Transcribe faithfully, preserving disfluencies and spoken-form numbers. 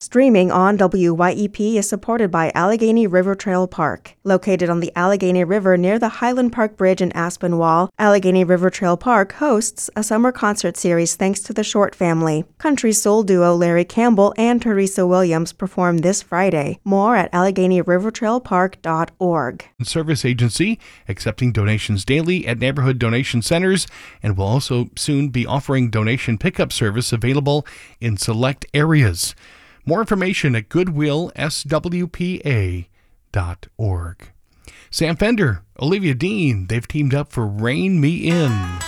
Streaming on W Y E P is supported by Allegheny River Trail Park. Located on the Allegheny River near the Highland Park Bridge in Aspinwall, Allegheny River Trail Park hosts a summer concert series thanks to the Short family. Country soul duo Larry Campbell and Teresa Williams perform this Friday. More at allegheny river trail park dot org. Service agency accepting donations daily at neighborhood donation centers, and will also soon be offering donation pickup service available in select areas. More information at goodwill s w p a dot org. Sam Fender, Olivia Dean, they've teamed up for Rein Me In.